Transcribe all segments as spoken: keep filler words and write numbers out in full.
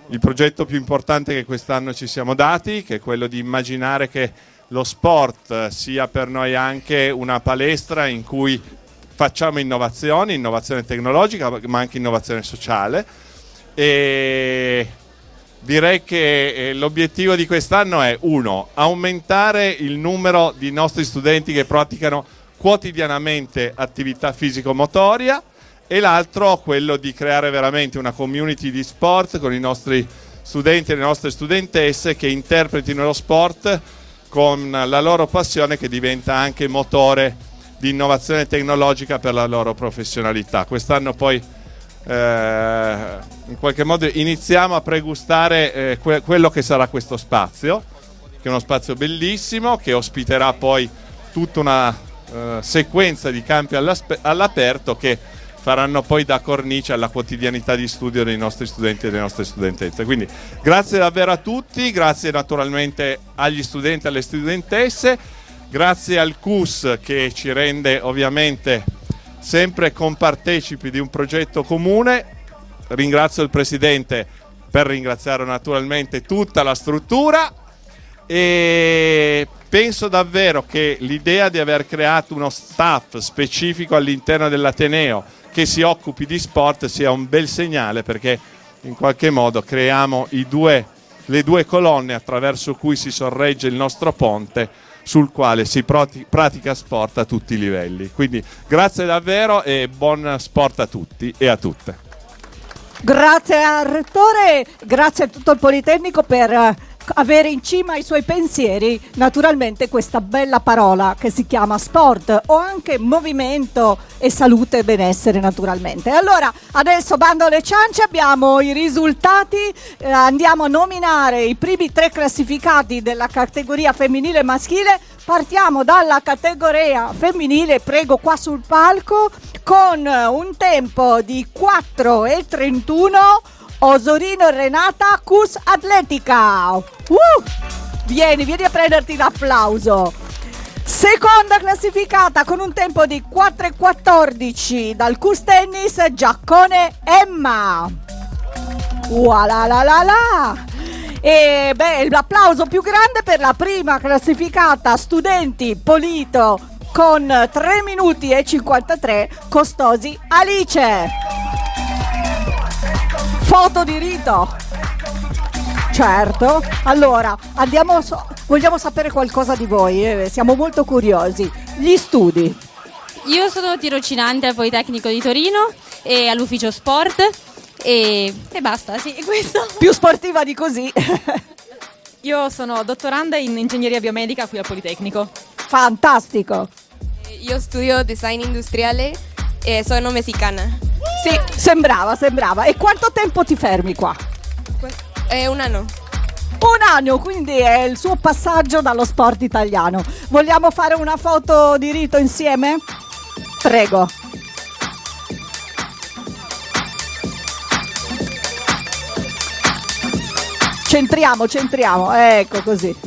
il progetto più importante che quest'anno ci siamo dati, che è quello di immaginare che lo sport sia per noi anche una palestra in cui facciamo innovazione, innovazione tecnologica, ma anche innovazione sociale. E direi che l'obiettivo di quest'anno è, uno, aumentare il numero di nostri studenti che praticano quotidianamente attività fisico-motoria, e l'altro quello di creare veramente una community di sport con i nostri studenti e le nostre studentesse che interpretino lo sport con la loro passione, che diventa anche motore di innovazione tecnologica per la loro professionalità. Quest'anno poi eh, in qualche modo iniziamo a pregustare eh, que- quello che sarà questo spazio, che è uno spazio bellissimo, che ospiterà poi tutta una eh, sequenza di campi all'aperto che faranno poi da cornice alla quotidianità di studio dei nostri studenti e delle nostre studentesse. Quindi grazie davvero a tutti, grazie naturalmente agli studenti e alle studentesse, grazie al C U S che ci rende ovviamente sempre compartecipi di un progetto comune. Ringrazio il Presidente per ringraziare naturalmente tutta la struttura, e penso davvero che l'idea di aver creato uno staff specifico all'interno dell'Ateneo che si occupi di sport sia un bel segnale, perché in qualche modo creiamo i due, le due colonne attraverso cui si sorregge il nostro ponte sul quale si pratica sport a tutti i livelli. Quindi grazie davvero e buon sport a tutti e a tutte. Grazie al Rettore, grazie a tutto il Politecnico per avere in cima ai suoi pensieri naturalmente questa bella parola che si chiama sport, o anche movimento e salute e benessere naturalmente. Allora adesso, bando alle ciance, abbiamo i risultati, eh, andiamo a nominare i primi tre classificati della categoria femminile e maschile. Partiamo dalla categoria femminile, prego qua sul palco, con un tempo di quattro e trentuno. Osorino Renata, C U S Atletica. Uh! Vieni, vieni a prenderti l'applauso. Seconda classificata con un tempo di quattro e quattordici dal C U S Tennis, Giaccone Emma. Voilà la la la. E beh, l'applauso più grande per la prima classificata, Studenti Polito, con tre minuti e cinquantatré, Costosi Alice. Foto di rito. Certo. Allora, andiamo so- vogliamo sapere qualcosa di voi, eh? Siamo molto curiosi. Gli studi. Io sono tirocinante al Politecnico di Torino e all'ufficio sport e, e basta, sì, questo. Più sportiva di così. Io sono dottoranda in ingegneria biomedica qui al Politecnico. Fantastico. Io studio design industriale e sono messicana. Sì, sembrava, sembrava. E quanto tempo ti fermi qua? È un anno. Un anno, quindi è il suo passaggio dallo sport italiano. Vogliamo fare una foto di rito insieme? Prego. Centriamo, centriamo, ecco così.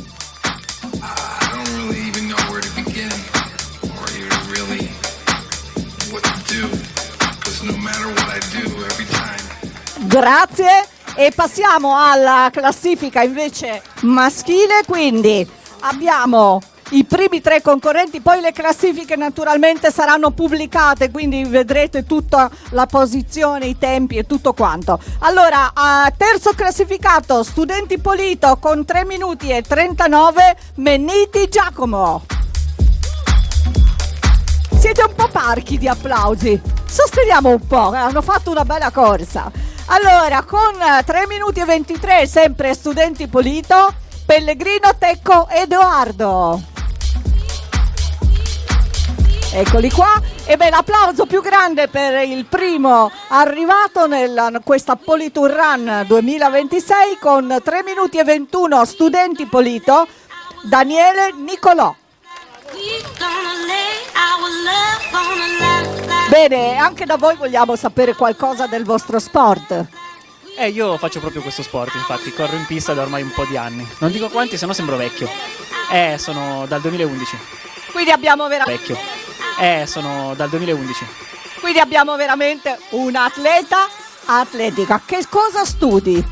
Grazie, e passiamo alla classifica invece maschile, quindi abbiamo i primi tre concorrenti, poi le classifiche naturalmente saranno pubblicate, quindi vedrete tutta la posizione, i tempi e tutto quanto. Allora, a terzo classificato, Studenti Polito con tre minuti e trentanove, Menniti Giacomo. Siete un po' parchi di applausi, sosteniamo un po', hanno fatto una bella corsa. Allora, con tre minuti e ventitré, sempre Studenti Polito, Pellegrino Tecco Edoardo. Eccoli qua. E beh, l'applauso più grande per il primo arrivato nella questa Politour Run duemilaventisei con tre minuti e ventuno, Studenti Polito, Daniele Nicolò. Bene, anche da voi vogliamo sapere qualcosa del vostro sport. Eh, io faccio proprio questo sport, infatti, corro in pista da ormai un po' di anni. Non dico quanti, se no sembro vecchio. Eh, sono dal duemilaundici. Quindi abbiamo veramente... Vecchio. Eh, sono dal duemilaundici. Quindi abbiamo veramente un atleta atletica. Che cosa studi?